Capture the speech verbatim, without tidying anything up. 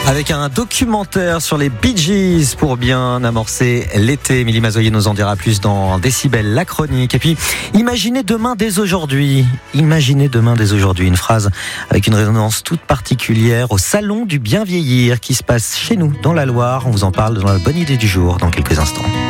Avec un documentaire sur les Bee Gees pour bien amorcer l'été. Émilie Mazoyer nous en dira plus dans Décibel, la chronique. Et puis, imaginez demain dès aujourd'hui. Imaginez demain dès aujourd'hui. Une phrase avec une résonance toute particulière au Salon du Bien Vieillir qui se passe chez nous, dans la Loire. On vous en parle dans la bonne idée du jour dans quelques instants.